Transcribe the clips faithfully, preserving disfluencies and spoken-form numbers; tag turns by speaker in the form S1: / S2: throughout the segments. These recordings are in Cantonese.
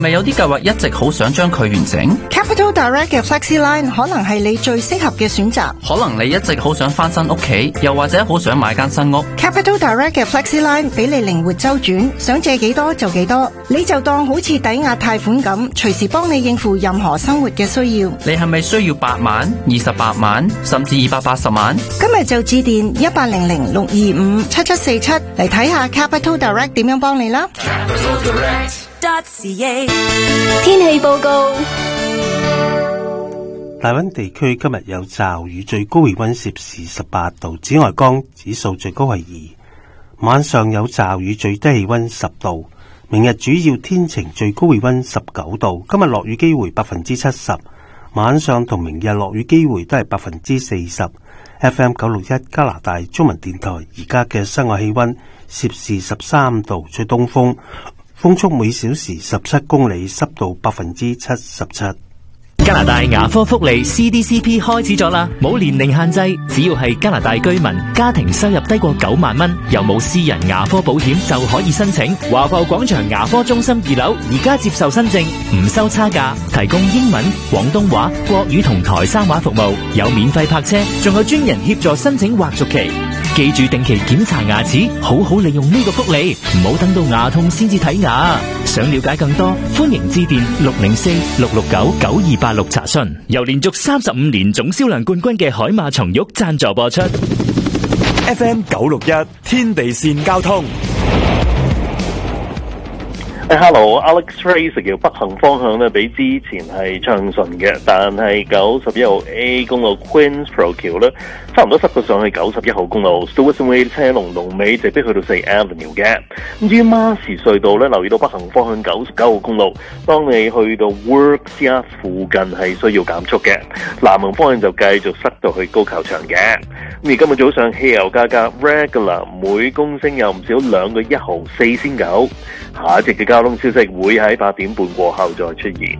S1: 咪有啲計劃一直好想將佢完成？
S2: Capital Direct 嘅 FlexiLine 可能係你最適合嘅選擇。
S1: 可能你一直好想翻新屋企，又或者好想買間新屋。
S2: Capital Direct 嘅 FlexiLine 俾你靈活周轉，想借幾多就幾多，你就當好似抵押貸款咁，隨時幫你應付任何生活嘅需要。
S1: 你係咪需要八萬、二十八萬，甚至二百八十萬？
S2: 今日就致電一八零零六二五七七四七嚟睇下 Capital Direct 點樣幫你啦。
S3: 天氣報告。
S4: 大溫地區今日有驟雨，最高氣溫攝氏十八度，紫外光指數最高係二。晚上有驟雨，最低氣溫十度。明日主要天晴，最高氣溫十九度。今日落雨機會百分之七十，晚上同明日落雨機會都係百分之四十。F M 九六一加拿大中文電台，而家嘅室外氣溫攝氏十三度，吹東風。風速每小時十七公里，濕度百分之七十七。
S5: 加拿大牙科福利 C D C P 開始咗啦，冇年齡限制，只要係加拿大居民，家庭收入低過九萬蚊，又冇私人牙科保險就可以申請。華埠廣場牙科中心二樓而家接受新症，唔收差價，提供英文、廣東話、國語同台山話服務，有免費泊車，仲有專人協助申請或續期。記住定期檢查牙齒，好好利用呢個福利，唔好等到牙痛先至睇牙。想了解更多，歡迎致電六零四六六九九二八六查詢。由連續三十五年總銷量冠軍嘅海馬松玉贊助播出。
S6: F M 九六一天地線交通。
S7: Hello，Alex Ray 食橋北行方向咧，比之前係暢順嘅，但係九十一號 A 公路 Queensboro 橋咧，差唔多塞到上去九十一號公路 Stewart Way 車龍龍尾直逼去到四 Avenue 嘅。咁至於馬士隧道咧，留意到北行方向九十九號公路，當你去到 Works 附近係需要減速嘅，南行方向就繼續塞到去高球場嘅。咁而今日早上汽油價格 Regular 每公升有唔少兩個一毫四仙九。下一節嘅交通消息會喺八點半過後再出現。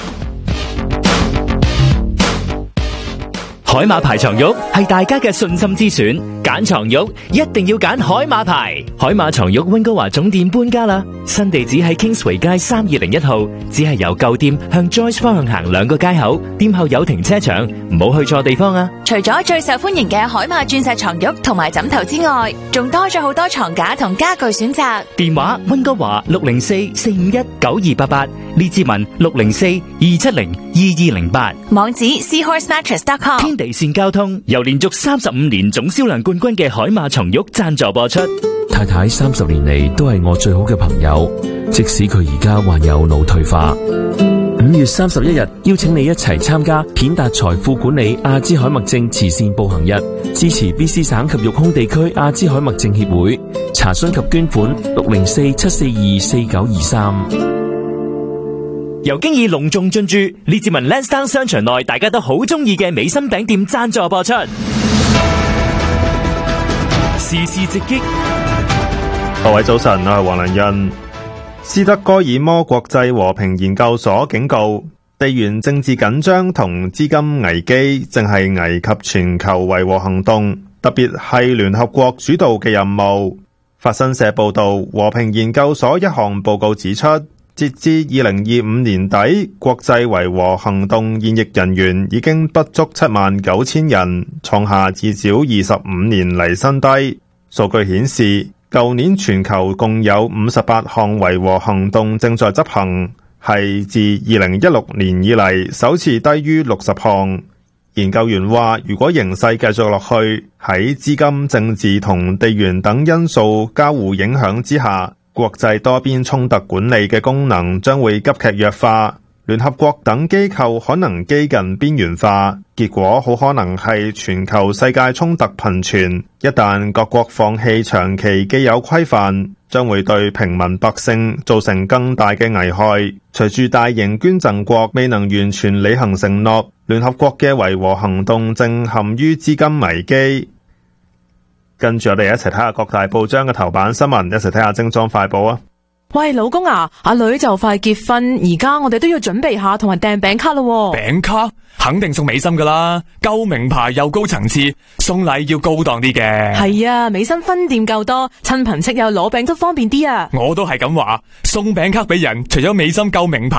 S5: 海馬牌床褥係大家嘅信心之選，揀床褥一定要揀海馬牌。海馬床褥溫哥華總店搬家啦，新地址喺 Kingsway 街三二零一號，只係由舊店向 Joyce 方向行兩個街口，店後有停車場，唔好去錯地方啊！
S3: 除咗最受歡迎嘅海馬鑽石床褥同埋枕頭之外，仲多咗好多床架同家具選擇。
S5: 電話溫哥華六零四四五一九二八八，列治文六零四二七零二二零八，
S3: 網址 seahorse mattress dot com。
S5: 天地線交通由連續三十五年總銷量冠軍嘅海馬床褥贊助播出。
S8: 太太三十年嚟都係我最好嘅朋友，即使佢而家患有腦退化。五月三十一日，邀請你一齊參加顯達財富管理阿茲海默症慈善步行日，支持 B C 省及育空地區阿茲海默症協會。查詢及捐款六零四七四二四九二三。
S5: 由經已隆重進駐列治文 Lansdowne 商場內大家都好中意嘅美心餅店贊助播出。時事直擊，
S9: 各位早晨，我係黃良欣。斯德哥爾摩國際和平研究所警告，地緣政治緊張同資金危機正係危及全球維和行動，特別係聯合國主導嘅任務。法新社報道，和平研究所一項報告指出，截至二零二五年底，國際維和行動現役人員已經不足七萬九千人，創下至少二十五年嚟新低。數據顯示，舊年全球共有五十八項維和行動正在執行，係自二零一六年以嚟首次低於六十項。研究員話，如果形勢繼續落去，喺資金、政治同地緣等因素交互影響之下，國際多邊衝突管理嘅功能將會急劇弱化，聯合國等機構可能幾近邊緣化，結果好可能係全球世界衝突頻傳。一旦各國放棄長期既有規範，將會對平民百姓造成更大嘅危害。隨住大型捐贈國未能完全履行承諾，聯合國嘅維和行動正陷於資金危機。跟住我哋一齊睇下各大報章嘅頭版新聞，一齊睇下精裝快報啊！
S10: 喂，老公啊，阿女就快結婚，而家我哋都要準備下同埋訂餅卡咯。
S6: 餅卡肯定送美心噶啦，夠名牌又高層次，送禮要高檔啲嘅。
S10: 係啊，美心分店夠多，親朋戚友攞餅都方便啲啊。
S6: 我都係咁話，送餅卡俾人，除咗美心夠名牌。